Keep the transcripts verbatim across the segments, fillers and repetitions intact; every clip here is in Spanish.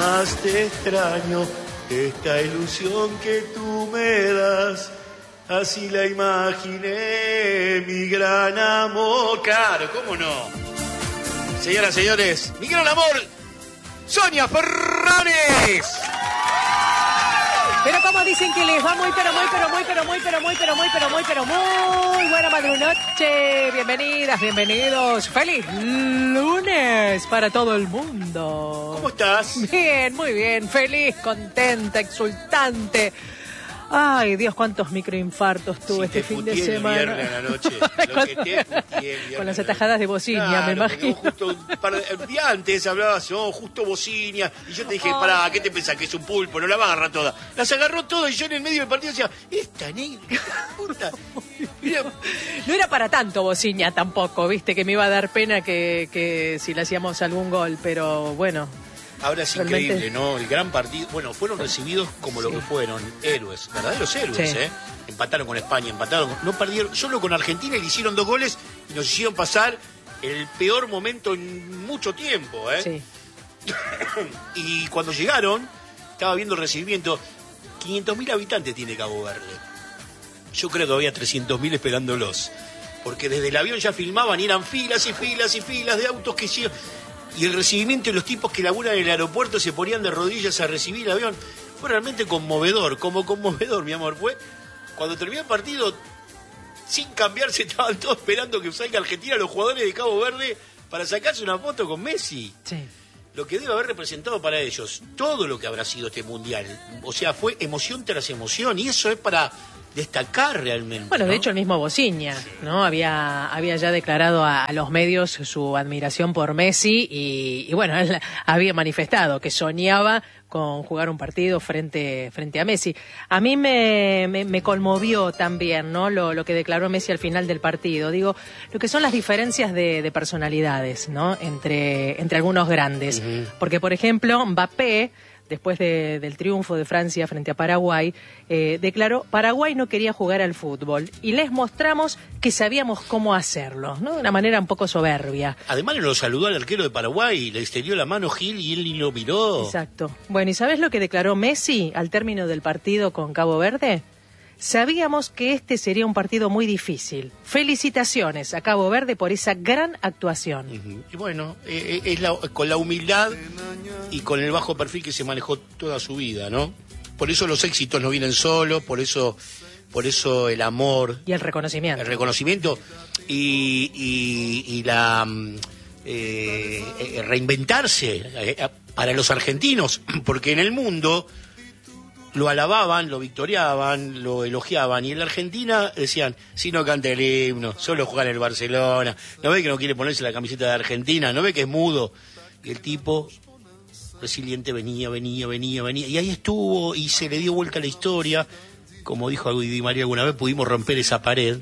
más te extraño, esta ilusión que tú me das, así la imaginé, mi gran amor. Claro, ¿cómo no? Señoras, señores, mi gran amor, Sonia Ferranes. Pero como dicen que les va muy, pero muy, pero muy, pero muy, pero muy, pero muy, pero muy, pero muy buena madrunoche. Bienvenidas, bienvenidos. ¡Feliz lunes para todo el mundo! ¿Cómo estás? Bien, muy bien. Feliz, contenta, exultante. Ay, Dios, cuántos microinfartos tuve si este fin de semana. El viernes a la noche. Lo que te putié el viernes. Con las atajadas de bocina, claro, me imagino. Justo un par de, el día antes hablabas, no, justo bocina. Y yo te dije, oh, pará, ¿qué te pensás? Que es un pulpo, no la va a agarrar toda. Las agarró todas y yo en el medio del partido decía, esta negra, puta. Mira. No era para tanto bocina tampoco, viste, que me iba a dar pena que, que si le hacíamos algún gol, pero bueno. Ahora es realmente increíble, ¿no? El gran partido. Bueno, fueron recibidos como sí. lo que fueron, héroes, verdaderos héroes, sí. ¿eh? Empataron con España, empataron, no perdieron, solo con Argentina le hicieron dos goles y nos hicieron pasar el peor momento en mucho tiempo, ¿eh? Sí. Y cuando llegaron, estaba viendo el recibimiento, quinientos mil habitantes tiene Cabo Verde. Yo creo que había trescientos mil esperándolos, porque desde el avión ya filmaban y eran filas y filas y filas de autos que hicieron. Y el recibimiento de los tipos que laburan en el aeropuerto se ponían de rodillas a recibir el avión. Fue realmente conmovedor, como conmovedor, mi amor. Fue cuando terminó el partido, sin cambiarse, estaban todos esperando que salga Argentina, los jugadores de Cabo Verde, para sacarse una foto con Messi. Sí. Lo que debe haber representado para ellos, todo lo que habrá sido este mundial. O sea, fue emoción tras emoción, y eso es para destacar realmente. Bueno, ¿no? de hecho el mismo Bociña, ¿no? Había, había ya declarado a, a los medios su admiración por Messi y, y bueno, él había manifestado que soñaba con jugar un partido frente, frente a Messi. A mí me, me, me conmovió también, ¿no? Lo, lo que declaró Messi al final del partido. Digo, lo que son las diferencias de, de personalidades, ¿no? Entre, entre algunos grandes. Uh-huh. Porque, por ejemplo, Mbappé, después de, del triunfo de Francia frente a Paraguay, eh, declaró, Paraguay no quería jugar al fútbol y les mostramos que sabíamos cómo hacerlo, ¿no? De una manera un poco soberbia. Además lo saludó al arquero de Paraguay, le extendió la mano Gil y él ni lo miró. Exacto. Bueno, ¿y sabés lo que declaró Messi al término del partido con Cabo Verde? Sabíamos que este sería un partido muy difícil. Felicitaciones a Cabo Verde por esa gran actuación. Uh-huh. Y bueno, eh, es la, con la humildad y con el bajo perfil que se manejó toda su vida, ¿no? Por eso los éxitos no vienen solos, por eso, por eso el amor. Y el reconocimiento. El reconocimiento y, y, y la eh, eh, reinventarse eh, para los argentinos, porque en el mundo lo alababan, lo victoriaban, lo elogiaban, y en la Argentina decían, si no canta el himno, solo juega en el Barcelona, no ve que no quiere ponerse la camiseta de Argentina, no ve que es mudo. Y el tipo resiliente venía, venía, venía, venía, y ahí estuvo, y se le dio vuelta a la historia, como dijo Di María alguna vez, pudimos romper esa pared,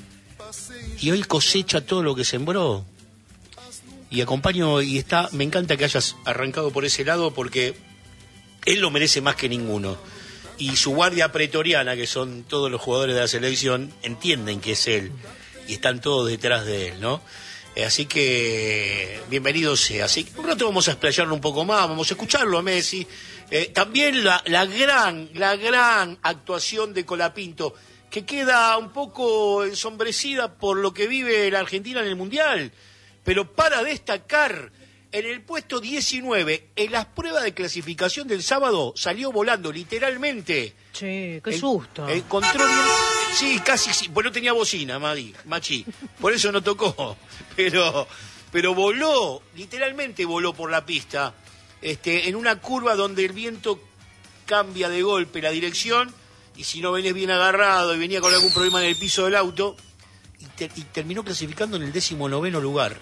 y hoy cosecha todo lo que sembró. Y acompaño, y está, me encanta que hayas arrancado por ese lado, porque él lo merece más que ninguno. Y su guardia pretoriana, que son todos los jugadores de la selección, entienden que es él. Y están todos detrás de él, ¿no? Eh, así que, bienvenido sea. Así que un rato vamos a explayarlo un poco más, vamos a escucharlo a Messi. Eh, también la, la gran, la gran actuación de Colapinto, que queda un poco ensombrecida por lo que vive la Argentina en el Mundial. Pero para destacar, en el puesto diecinueve, en las pruebas de clasificación del sábado, salió volando, literalmente. Sí, qué susto. El, encontró bien, sí, casi, sí, pues no tenía bocina, Madi, Machi, por eso no tocó, pero, pero voló, literalmente voló por la pista, este, en una curva donde el viento cambia de golpe la dirección, y si no venís bien agarrado y venía con algún problema en el piso del auto, y, te, y terminó clasificando en el décimo noveno lugar.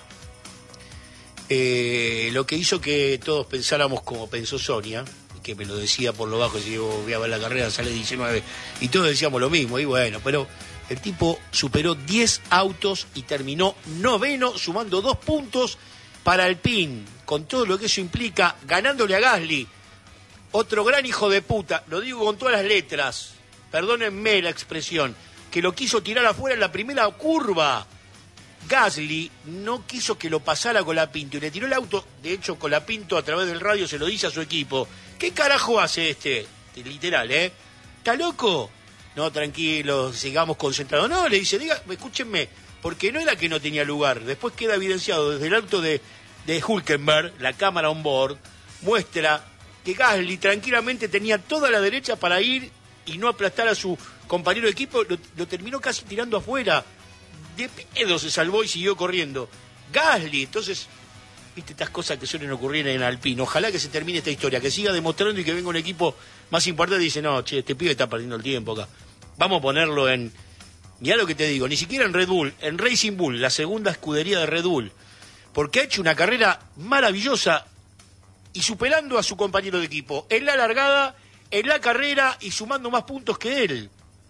Eh, lo que hizo que todos pensáramos como pensó Sonia, que me lo decía por lo bajo, si yo voy a ver la carrera, sale diecinueve, y todos decíamos lo mismo, y bueno, pero el tipo superó diez autos y terminó noveno, sumando dos puntos para Alpine, con todo lo que eso implica, ganándole a Gasly, otro gran hijo de puta, lo digo con todas las letras, perdónenme la expresión, que lo quiso tirar afuera en la primera curva. Gasly no quiso que lo pasara Colapinto y le tiró el auto. De hecho, Colapinto a través del radio se lo dice a su equipo. ¿Qué carajo hace este? Literal, ¿eh? ¿Está loco? No, tranquilo, sigamos concentrados. No, le dice, diga, escúchenme, porque no era que no tenía lugar. Después queda evidenciado desde el auto de, de Hülkenberg, la cámara on board, muestra que Gasly tranquilamente tenía toda la derecha para ir y no aplastar a su compañero de equipo. Lo, lo terminó casi tirando afuera. De pedo se salvó y siguió corriendo. Gasly, entonces, viste estas cosas que suelen ocurrir en Alpine. Ojalá que se termine esta historia, que siga demostrando y que venga un equipo más importante y dice, no, che, este pibe está perdiendo el tiempo acá. Vamos a ponerlo en... Mirá lo que te digo, ni siquiera en Red Bull, en Racing Bull, la segunda escudería de Red Bull. Porque ha hecho una carrera maravillosa y superando a su compañero de equipo en la largada, en la carrera y sumando más puntos que él.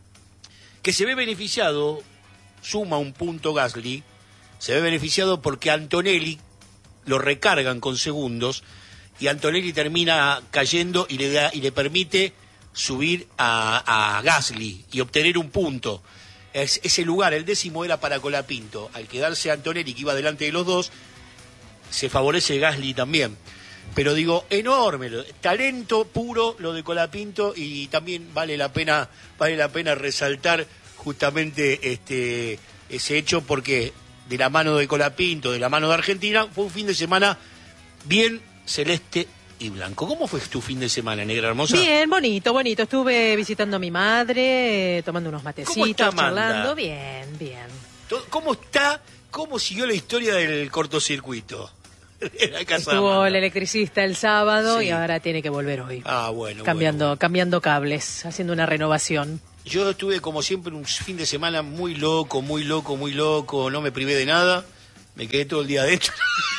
Que se ve beneficiado... Suma un punto Gasly, se ve beneficiado porque Antonelli lo recargan con segundos y Antonelli termina cayendo y le da y le permite subir a, a Gasly y obtener un punto. Es, ese lugar, el décimo, era para Colapinto. Al quedarse Antonelli, que iba delante de los dos, se favorece Gasly también. Pero digo, enorme, talento puro lo de Colapinto, y también vale la pena, vale la pena resaltar justamente este ese hecho, porque de la mano de Colapinto, de la mano de Argentina, fue un fin de semana bien celeste y blanco. ¿Cómo fue tu fin de semana, negra hermosa? Bien, bonito, bonito. Estuve visitando a mi madre, eh, tomando unos matecitos, charlando. Bien, bien. ¿Cómo está? ¿Cómo siguió la historia del cortocircuito? La casa Estuvo el electricista el sábado, sí, y ahora tiene que volver hoy. Ah, bueno. Cambiando, bueno. cambiando cables, haciendo una renovación. Yo estuve, como siempre, un fin de semana muy loco, muy loco, muy loco. No me privé de nada. Me quedé todo el día adentro.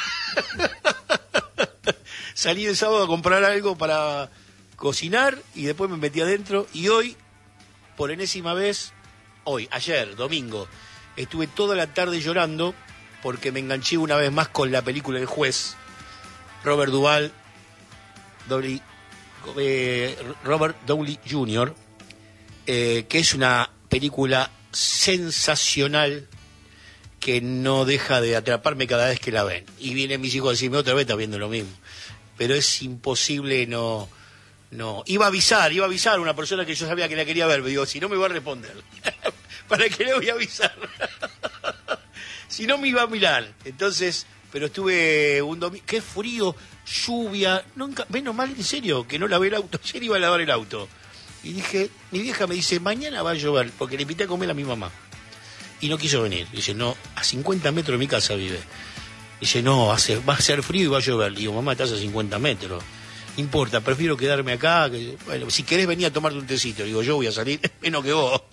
Salí el sábado a comprar algo para cocinar y después me metí adentro. Y hoy, por enésima vez, hoy, ayer, domingo, estuve toda la tarde llorando porque me enganché una vez más con la película El Juez. Robert Duvall, Downey, eh, Robert Downey junior, eh, que es una película sensacional que no deja de atraparme cada vez que la ven. Y vienen mis hijos a decirme, otra vez estás viendo lo mismo. Pero es imposible no... no Iba a avisar, iba a avisar a una persona que yo sabía que la quería ver. Me digo, si no me va a responder. ¿Para qué le voy a avisar? Si no me iba a mirar. Entonces, pero estuve un domingo... ¡Qué frío! Lluvia... Nunca, menos mal, en serio, que no lavé el auto. Ayer iba a lavar el auto. Y dije, mi vieja me dice, mañana va a llover, porque le invité a comer a mi mamá. Y no quiso venir. Dice, no, a cincuenta metros de mi casa vive. Dice, no, hace, va a ser frío y va a llover. Digo, mamá, estás a cincuenta metros. No importa, prefiero quedarme acá. Que, bueno, si querés venir a tomarte un tecito. Digo, yo voy a salir menos que vos.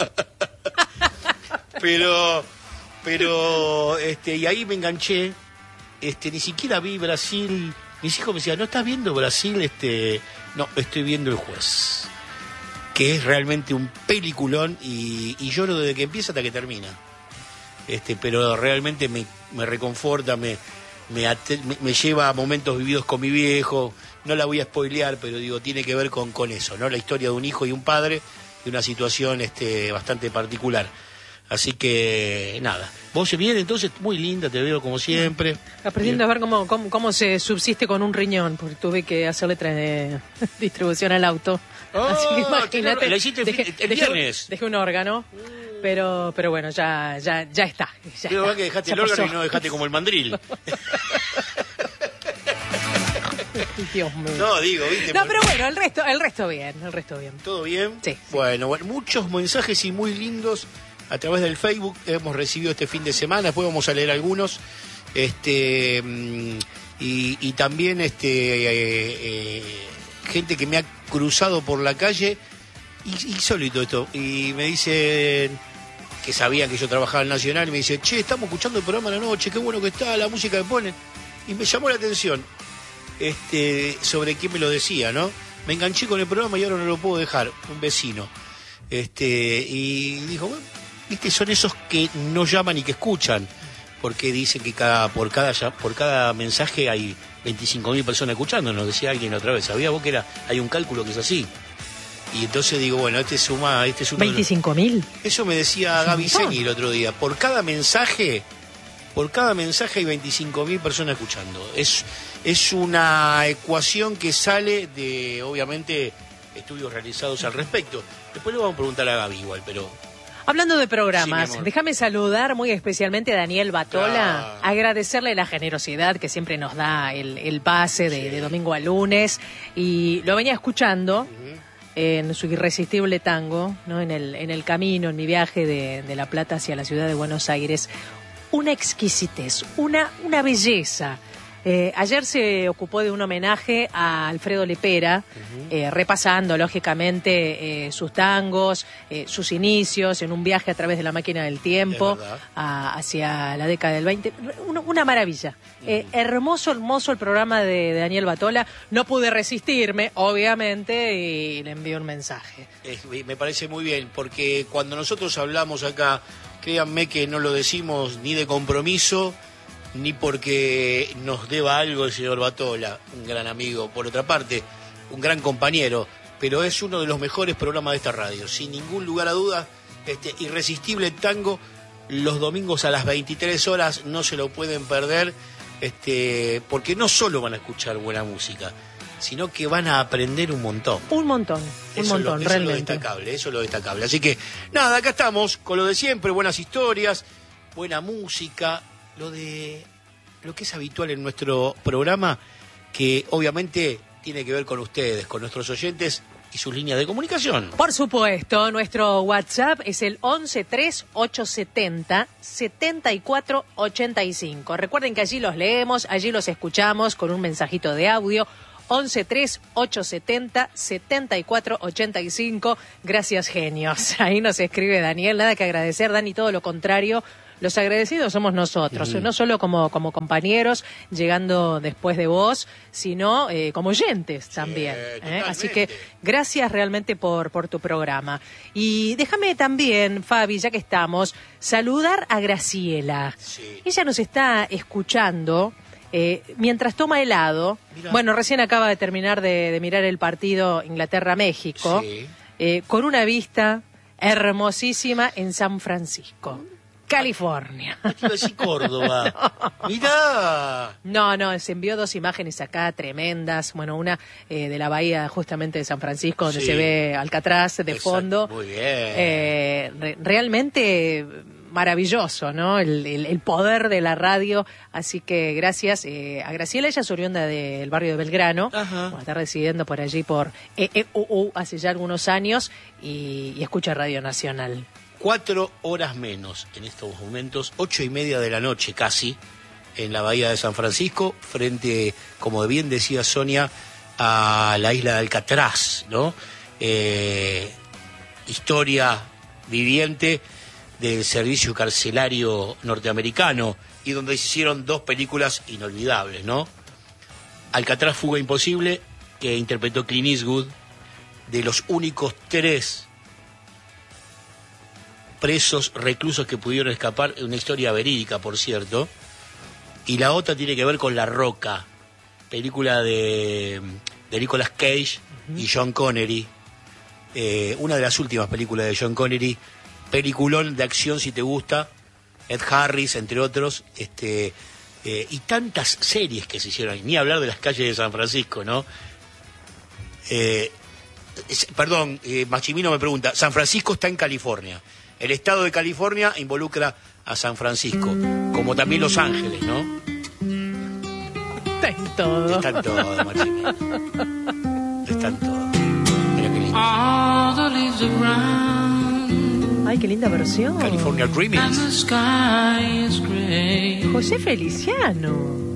pero, pero, este, y ahí me enganché. Este, ni siquiera vi Brasil. Mis hijos me decían, ¿no estás viendo Brasil? Este, no, estoy viendo El Juez. Que es realmente un peliculón y, y lloro desde que empieza hasta que termina. Este, pero realmente me, me reconforta, me, me, ate, me, me lleva a momentos vividos con mi viejo. No la voy a spoilear, pero digo, tiene que ver con, con eso, ¿no? La historia de un hijo y un padre, de una situación este, bastante particular. Así que, nada. Vos bien, entonces, muy linda, te veo como siempre. Aprendiendo bien. A ver cómo, cómo, cómo se subsiste con un riñón, porque tuve que hacerle de distribución al auto. Oh, así que imagínate. La hiciste dejé, el viernes. Dejé, dejé un órgano, pero pero bueno, ya ya ya está. Ya pero está, que dejaste ya el órgano pasó. Y no dejaste como el mandril. Dios mío. No, digo, ¿viste? No, pero bueno, el resto, el resto bien, el resto bien. ¿Todo bien? Sí. Bueno, bueno, muchos mensajes y muy lindos a través del Facebook hemos recibido este fin de semana. Después vamos a leer algunos. Este y, y también este eh, eh, gente que me ha cruzado por la calle, insólito esto, y me dicen que sabían que yo trabajaba en Nacional, y me dicen, che, estamos escuchando el programa a la noche, qué bueno que está, la música que ponen, y me llamó la atención este sobre quién me lo decía, ¿no? Me enganché con el programa y ahora no lo puedo dejar, un vecino, este y dijo, bueno, viste, son esos que no llaman y que escuchan, porque dicen que cada por cada por cada mensaje hay veinticinco mil personas escuchando, nos decía alguien otra vez. ¿Sabía vos que era hay un cálculo que es así? Y entonces digo, bueno, este suma, este es uno ¿veinticinco mil? Eso me decía Gaby Seni el otro día. Por cada mensaje por cada mensaje hay veinticinco mil personas escuchando. Es, es una ecuación que sale de, obviamente, estudios realizados al respecto. Después le vamos a preguntar a Gaby igual, pero... Hablando de programas, sí, déjame saludar muy especialmente a Daniel Batola, ah. agradecerle la generosidad que siempre nos da el, el pase de, sí. de domingo a lunes, y lo venía escuchando uh-huh. en su irresistible tango, ¿no? en, el, en el camino, en mi viaje de, de La Plata hacia la ciudad de Buenos Aires. Una exquisitez, una, una belleza. Eh, ayer se ocupó de un homenaje a Alfredo Lepera, uh-huh. eh, repasando lógicamente eh, sus tangos, eh, sus inicios en un viaje a través de la máquina del tiempo a, hacia la década del veinte. Una, una maravilla. Uh-huh. Eh, hermoso, hermoso el programa de, de Daniel Batola. No pude resistirme, obviamente, y le envié un mensaje. Es, me parece muy bien, porque cuando nosotros hablamos acá, créanme que no lo decimos ni de compromiso, ni porque nos deba algo el señor Batola, un gran amigo, por otra parte, un gran compañero, pero es uno de los mejores programas de esta radio, sin ningún lugar a dudas. Este Irresistible Tango, los domingos a las veintitrés horas, no se lo pueden perder, este, porque no solo van a escuchar buena música, sino que van a aprender un montón. Un montón, un eso montón, lo, eso realmente. Es lo destacable, eso es lo destacable. Así que, nada, acá estamos, con lo de siempre, buenas historias, buena música, lo de lo que es habitual en nuestro programa, que obviamente tiene que ver con ustedes, con nuestros oyentes y sus líneas de comunicación. Por supuesto, nuestro WhatsApp es el once tres ocho setenta setenta y cuatro ochenta y cinco. Recuerden que allí los leemos, allí los escuchamos con un mensajito de audio. once tres ocho setenta setenta y cuatro ochenta y cinco. Gracias, genios. Ahí nos escribe Daniel, nada que agradecer, Dani, todo lo contrario. Los agradecidos somos nosotros, mm. no solo como, como compañeros llegando después de vos, sino eh, como oyentes también. Sí, ¿eh? Así que gracias realmente por, por tu programa. Y déjame también, Fabi, ya que estamos, saludar a Graciela. Sí. Ella nos está escuchando eh, mientras toma helado. Mirá. Bueno, recién acaba de terminar de, de mirar el partido Inglaterra-México, sí. eh, con una vista hermosísima en San Francisco, California. No quiero decir Córdoba. No. Mirá. No, no, se envió dos imágenes acá tremendas. Bueno, una eh, de la bahía justamente de San Francisco, donde sí. se ve Alcatraz de Exacto. fondo. Muy bien. Eh, re- realmente maravilloso, ¿no? El, el, el poder de la radio. Así que gracias eh, a Graciela. Ella es oriunda del barrio de Belgrano. Ajá. Bueno, está residiendo por allí por E E U U hace ya algunos años y, y escucha Radio Nacional. Cuatro horas menos en estos momentos, ocho y media de la noche casi, en la bahía de San Francisco, frente, como bien decía Sonia, a la isla de Alcatraz, ¿no? Eh, historia viviente del servicio carcelario norteamericano, y donde se hicieron dos películas inolvidables, ¿no? Alcatraz, Fuga Imposible, que interpretó Clint Eastwood, de los únicos tres presos, reclusos que pudieron escapar, una historia verídica, por cierto. Y la otra tiene que ver con La Roca, película de, de Nicolas Cage uh-huh. y John Connery, eh, una de las últimas películas de John Connery, peliculón de acción si te gusta, Ed Harris, entre otros, este eh, y tantas series que se hicieron, ni hablar de Las Calles de San Francisco, ¿no? Eh, es, perdón, eh, Machimino me pregunta, San Francisco está en California. El estado de California involucra a San Francisco, como también Los Ángeles, ¿no? Está en todo. Está en todo, Machimino. Está en todo. Mira qué lindo. Ay, qué linda versión. California Dreaming. José Feliciano.